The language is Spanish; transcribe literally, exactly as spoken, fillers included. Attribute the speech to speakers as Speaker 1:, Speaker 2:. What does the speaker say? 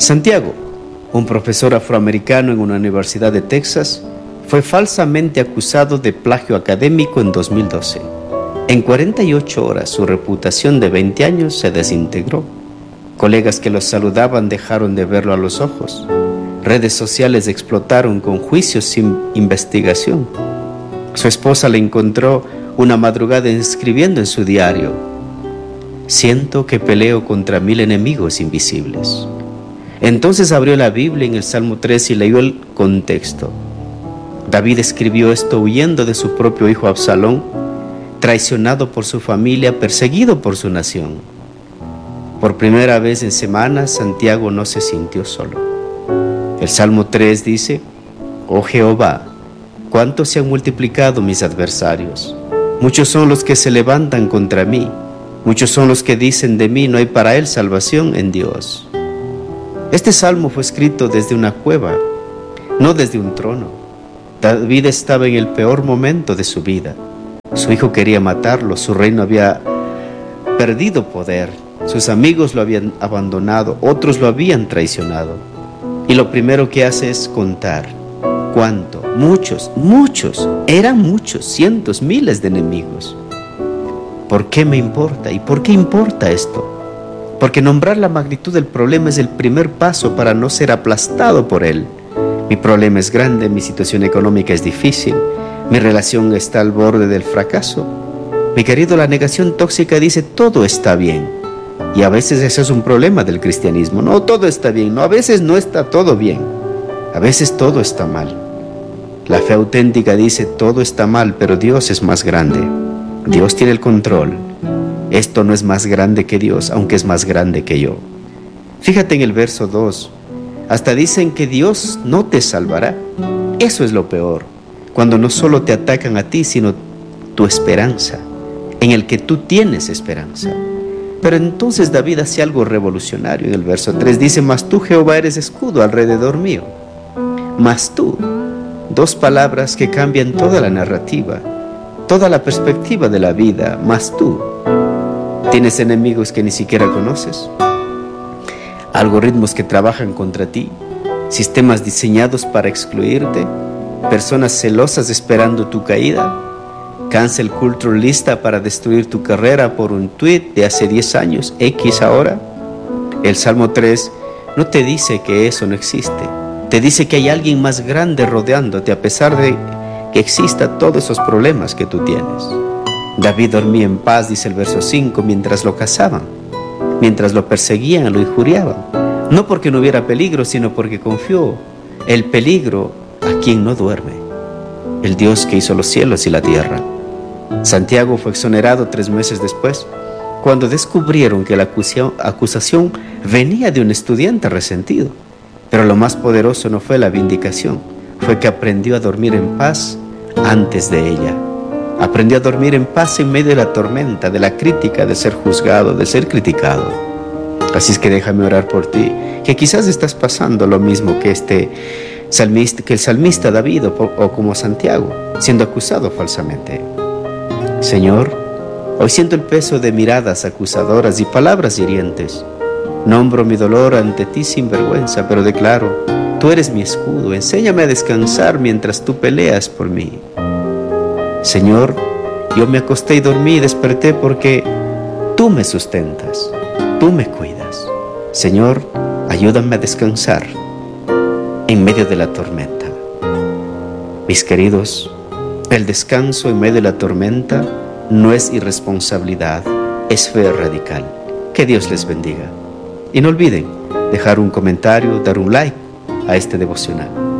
Speaker 1: Santiago, un profesor afroamericano en una universidad de Texas, fue falsamente acusado de plagio académico en dos mil doce. En cuarenta y ocho horas, su reputación de veinte años se desintegró. Colegas que lo saludaban dejaron de verlo a los ojos. Redes sociales explotaron con juicios sin investigación. Su esposa le encontró una madrugada escribiendo en su diario: siento que peleo contra mil enemigos invisibles. Entonces abrió la Biblia en el Salmo tres y leyó el contexto. David escribió esto huyendo de su propio hijo Absalón, traicionado por su familia, perseguido por su nación. Por primera vez en semanas, Santiago no se sintió solo. El Salmo tres dice: oh Jehová, cuánto se han multiplicado mis adversarios. Muchos son los que se levantan contra mí. Muchos son los que dicen de mí: no hay para él salvación en Dios. Este salmo fue escrito desde una cueva, no desde un trono. David estaba en el peor momento de su vida. Su hijo quería matarlo, su reino había perdido poder, sus amigos lo habían abandonado, otros lo habían traicionado. Y lo primero que hace es contar cuánto, muchos, muchos, eran muchos, cientos, miles de enemigos. ¿Por qué me importa? ¿Y por qué importa esto? Porque nombrar la magnitud del problema es el primer paso para no ser aplastado por él. Mi problema es grande, mi situación económica es difícil, mi relación está al borde del fracaso. Mi querido, la negación tóxica dice: todo está bien. Y a veces ese es un problema del cristianismo. No, todo está bien. No, a veces no está todo bien. A veces todo está mal. La fe auténtica dice: todo está mal, pero Dios es más grande. Dios tiene el control. Esto no es más grande que Dios, aunque es más grande que yo. Fíjate en el verso dos. Hasta dicen que Dios no te salvará. Eso es lo peor. Cuando no solo te atacan a ti, sino tu esperanza, en el que tú tienes esperanza. Pero entonces David hace algo revolucionario. En el verso tres dice: mas tú, Jehová, eres escudo alrededor mío. Mas tú. Dos palabras que cambian toda la narrativa, toda la perspectiva de la vida. Mas tú. ¿Tienes enemigos que ni siquiera conoces? Algoritmos que trabajan contra ti, sistemas diseñados para excluirte, personas celosas esperando tu caída, cancel culture lista para destruir tu carrera por un tweet de hace diez años, X ahora. El Salmo tres no te dice que eso no existe, te dice que hay alguien más grande rodeándote a pesar de que exista todos esos problemas que tú tienes. David dormía en paz, dice el verso cinco, mientras lo cazaban, mientras lo perseguían, lo injuriaban. No porque no hubiera peligro, sino porque confió el peligro a quien no duerme, el Dios que hizo los cielos y la tierra. Santiago fue exonerado tres meses después, cuando descubrieron que la acusación venía de un estudiante resentido. Pero lo más poderoso no fue la vindicación, fue que aprendió a dormir en paz antes de ella. Aprendió a dormir en paz en medio de la tormenta, de la crítica, de ser juzgado, de ser criticado. Así es que déjame orar por ti, que quizás estás pasando lo mismo que este salmista, que el salmista David o, o como Santiago, siendo acusado falsamente. Señor, hoy siento el peso de miradas acusadoras y palabras hirientes. Nombro mi dolor ante ti sin vergüenza, pero declaro: tú eres mi escudo, enséñame a descansar mientras tú peleas por mí. Señor, yo me acosté y dormí y desperté porque tú me sustentas, tú me cuidas. Señor, ayúdame a descansar en medio de la tormenta. Mis queridos, el descanso en medio de la tormenta no es irresponsabilidad, es fe radical. Que Dios les bendiga. Y no olviden dejar un comentario, dar un like a este devocional.